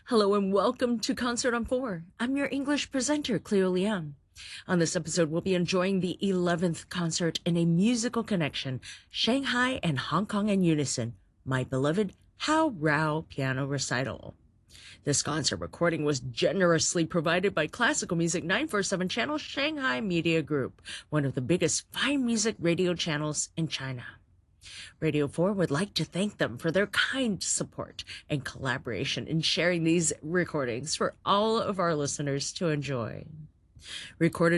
Hello and welcome to Concert on 4. I'm your English presenter, Cleo Liang. On this episode, we'll be enjoying the 11th concert in a musical connection, Shanghai and Hong Kong in unison, my beloved Hao Rao piano recital. This concert recording was generously provided by Classical Music 947 channel Shanghai Media Group, one of the biggest fine music radio channels in China. Radio 4 would like to thank them for their kind support and collaboration in sharing these recordings for all of our listeners to enjoy. Recorded